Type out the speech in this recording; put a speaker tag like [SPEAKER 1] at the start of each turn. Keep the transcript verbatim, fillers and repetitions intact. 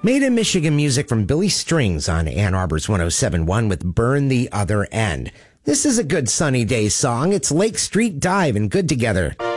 [SPEAKER 1] Made in Michigan music from Billy Strings on Ann Arbor's one oh seven point one with Burn the Other End. This is a good sunny day song. It's Lake Street Dive and Good Together.